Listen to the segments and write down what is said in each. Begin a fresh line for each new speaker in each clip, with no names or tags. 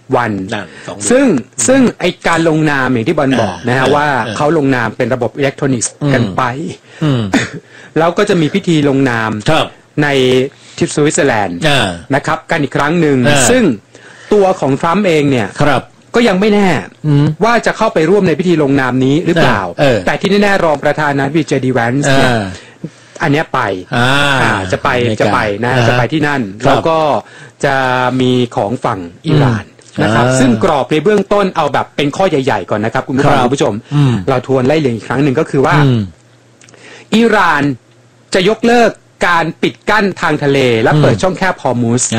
วันซึ่งไอการลงนามอย่างที่บอลบอกนะฮะว่าเขาลงนามเป็นระบบอิเล็กทรอนิกส์กันไปแล้วก็จะมีพิธีลงนามในที่สวิตเซอร์แลนด์นะครับกันอีกครั้งหนึ่งซึ่งตัวของทรัมป์เองเนี่ยก็ยังไม่แน่ว่าจะเข้าไปร่วมในพิธีลงนามนี้หรือเปล่าแต่ที่แน่ๆรองประธานาธิบดีเจดีแวนส์เนี่ยอันนี้ไปจะไปนะจะไปที่นั่นแล้วก็จะมีของฝั่งอิหร่านนะครับซึ่งกรอบในเบื้องต้นเอาแบบเป็นข้อใหญ่ๆก่อนนะครับคุณผู้ชมเราทวนไล่เรียงอีกครั้งหนึ่งก็คือว่าอิหร่านจะยกเลิกการปิดกั้นทางทะเลและเปิดช่องแคบฮอร์มุซ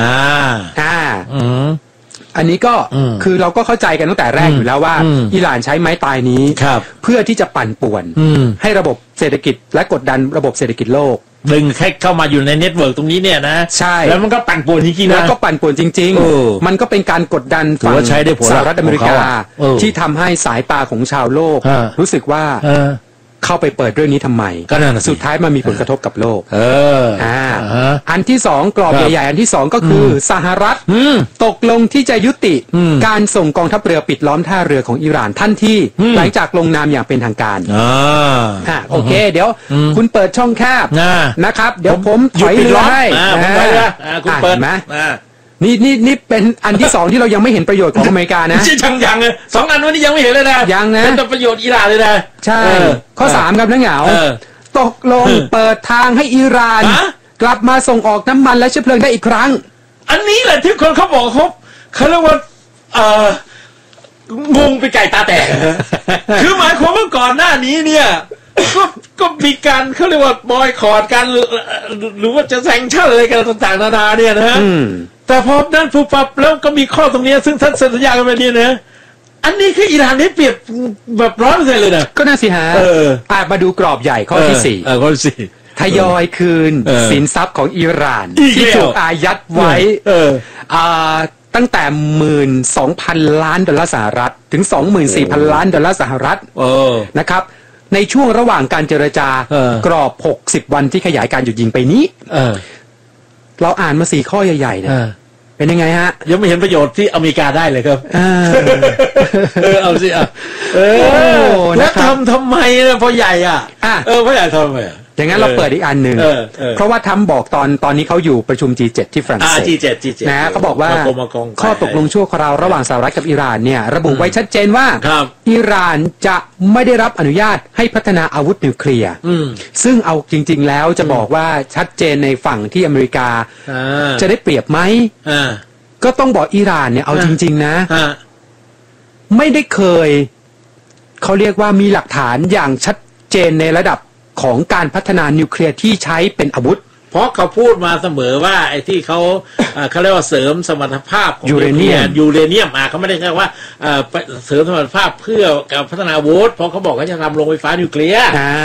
อันนี้ก็คือเราก็เข้าใจกันตั้งแต่แรกอยู่แล้วว่าอิหร่านใช้ไม้ตายนี้เพื่อที่จะปั่นป่วนให้ระบบเศรษฐกิจและกดดันระบบเศรษฐกิจโลก
ดึงให้เข้ามาอยู่ในเน็ตเวิร์กตรงนี้เนี่ยนะ
ใช่
แล้วมันก็ปั่นป่วนจริงๆนะ
แล้วก็ปั่นป่วนจริงๆมันก็เป็นการกดดันฝั่งสหรัฐอเมริกาที่ทำให้สายตาของชาวโลกรู้สึกว่าเข้าไปเปิดเรื่องนี้ทำไมสุดท้ายมันมีผลกระทบกับโลกอันที่สองกรอบใหญ่ๆอันที่สองก็คือสหรัฐตกลงที่จะยุติการส่งกองทัพเรือปิดล้อมท่าเรือของอิหร่านทันทีหลังจากลงนามอย่างเป็นทางการโอเคเดี๋ยวคุณเปิดช่องแคบนะครับเดี๋ยวผมถอยเรือให้
คุณเปิด
ไหมนี่เป็นอันที่สองที่เรายังไม่เห็นประโยชน์ของอเมริกานะ
ยังเลยสองอันวันนี้ยังไม่เห็นเลยนะ
ยังนะ
เป็นประโยชน์อิหร่านเลยนะ
ใช่ข้อ3ครับนักเหงาตกลงเปิดทางให้อิหร่านกลับมาส่งออกน้ำมันและเชื้อเพลิงได้อีกครั้ง
อันนี้แหละที่คนเขาบอกเขาเรียกว่างงไปไก่ตาแตกคือหมายความว่าก่อนหน้านี้เนี่ยก็มีการเขาเรียกว่าบอยคอรดกันหรือว่าจะแซงชั่นอะไรกันต่างๆนานาเนี่ยนะแต่พอนั้นปุ๊บปั๊บแล้วก็มีข้อตรงนี้ซึ่งท่านสัญญากันไปเนี่ยนะอันนี้คืออิหร่านได้เปรียบแบบ100%เลยนะ
ก็น่าสิฮะมาดูกรอบใหญ่ข้อที่4
ข้อที่
4ทยอยคืนสินทรัพย์ของอิหร่านที่ถูกอายัดไว้ตั้งแต่12,000 ล้านดอลลาร์สหรัฐถึง 24,000 ล้านดอลลาร์สหรัฐนะครับในช่วงระหว่างการเจรจากรอบ60 วันที่ขยายการหยุดยิงไปนี้เราอ่านมา4ข้อใหญ่ๆเนี่ยเป็นยังไงฮะ
ยังไม่เห็นประโยชน์ที่อเมริกาได้เลยครับเอาสิแล้วทำไมนะพ่อใหญ่พ่อใหญ่ทำไม
อย่างนั้นเราเปิดอีกอันหนึ่งเพราะว่าทำบอกตอนนี้เขาอยู่ประชุม G7 ที่ฝรั่งเศส
G7
นะเขาบอกว่าข้อตกลงชั่วคราวระหว่างสหรัฐกับอิหร่านเนี่ยระบุไว้ชัดเจนว่าอิหร่านจะไม่ได้รับอนุญาตให้พัฒนาอาวุธนิวเคลียร์ซึ่งเอาจริงๆแล้วจะบอกว่าชัดเจนในฝั่งที่อเมริกาจะได้เปรียบไหมก็ต้องบอกอิหร่านเนี่ยเอาจริงๆนะไม่ได้เคยเขาเรียกว่ามีหลักฐานอย่างชัดเจนในระดับของการพัฒนานิวเคลียร์ที่ใช้เป็นอาวุธ
เพราะเขาพูดมาเสมอว่าไอ้ที่เขาเรียกว่าเสริมสมรรถภาพของยูเรเนียมเขาไม่ได้แค่ว่าเสริมสมรรถภาพเพื่อการพัฒนาอาวุธเพราะเขาบอกว่าจะทำโรงไฟฟ้านิวเคลียร์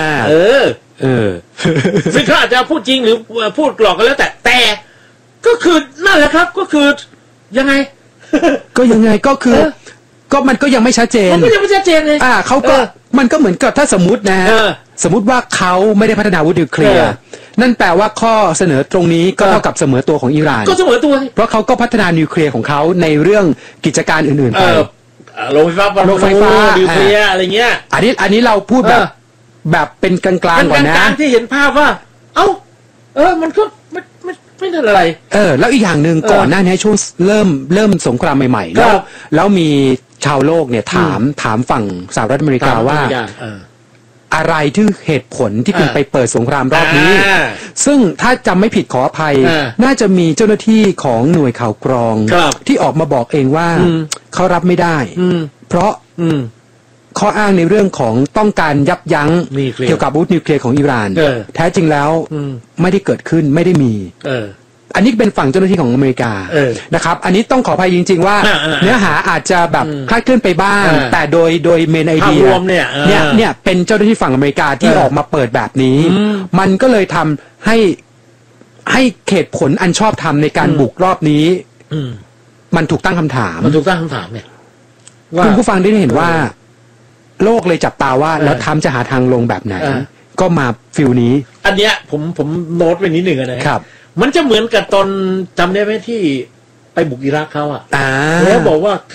ซึ่งเขาอาจจะพูดจริงหรือพูดหลอกกันแล้วแต่ก็คือนั่นแหละครับก็คือยังไง
ก็คือก็มันก็ยังไม่ชัดเจนเลยเขาก็มันก็เหมือนกับถ้าสมมตินะสมมติว่าเขาไม่ได้พัฒนาอาวุธนิวเคลียร์นั่นแปลว่าข้อเสนอตรงนี้ก็เท่ากับเสมอตัวของอิหร่าน
ก็เสมอตัว
เพราะเขาก็พัฒนานิวเคลียร์ของเขาในเรื่องกิจการอื่นๆไป
โรงไฟฟ้านิวเคลียร์อะไรเงี้ย
อันนี้เราพูดแบบเป็นกลางๆก่อนนะ
ที่เห็นภาพว่ามันก็ไม่ได้อะไร
แล้วอีกอย่างหนึ่งก่อนหน้านี้ช่วงเริ่มสงครามใหม่ๆแล้วมีชาวโลกเนี่ยถามฝั่งสหรัฐอเมริกาว่าอะไรที่เหตุผลที่คุณไปเปิดสงครามรอบนี้ซึ่งถ้าจำไม่ผิดขออภัยน่าจะมีเจ้าหน้าที่ของหน่วยข่าวกรองที่ออกมาบอกเองว่าเขารับไม่ได้เพราะข้ออ้างในเรื่องของต้องการยับยั้งเกี่ยวกับอาวุธนิวเคลียร์ของอิหร่านแท้จริงแล้วไม่ได้เกิดขึ้นไม่ได้มีอันนี้เป็นฝั่งเจ้าหน้าที่ของอเมริกานะครับอันนี้ต้องขออภัยจริงๆว่าเนื้อหาอาจจะแบบคลาดเคลื่อนไปบ้างแต่โดยเมนไอเดียเนี่ยเป็นเจ้าหน้าที่ฝั่งอเมริกาที่ออกมาเปิดแบบนี้มันก็เลยทำให้เหตุผลอันชอบธรรมในการบุกรอบนี้มันถูกตั้งคำถาม
เนี่ย
คุณผู้ฟังได้เห็นว่าโลกเลยจับตาว่าแล้วทำจะหาทางลงแบบไหนก็มาฟิลนี้
อันเนี้ยผมโน้ตไว้นิดหนึ่งนะครับมันจะเหมือนกับตอนจำได้ไหมที่ไปบุกอิรักเขาแล้วบอกว่า